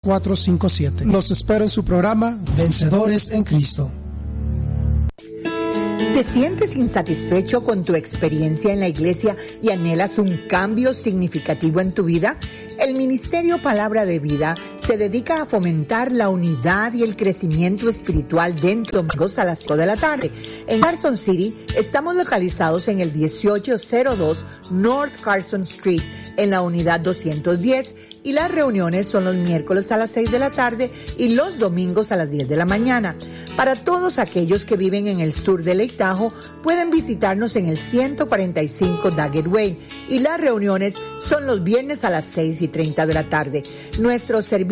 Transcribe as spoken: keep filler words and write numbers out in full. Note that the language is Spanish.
cuatro cinco siete. Los espero en su programa Vencedores en Cristo. ¿Te sientes insatisfecho con tu experiencia en la iglesia y anhelas un cambio significativo en tu vida? El Ministerio Palabra de Vida se dedica a fomentar la unidad y el crecimiento espiritual dentro de domingos a las cinco de la tarde. En Carson City estamos localizados en el dieciocho cero dos North Carson Street, en la unidad doscientos diez, y las reuniones son los miércoles a las seis de la tarde y los domingos a las diez de la mañana. Para todos aquellos que viven en el sur de Lake Tahoe, pueden visitarnos en el ciento cuarenta y cinco Daggett Way, y las reuniones son los viernes a las seis y treinta de la tarde. Nuestro servicio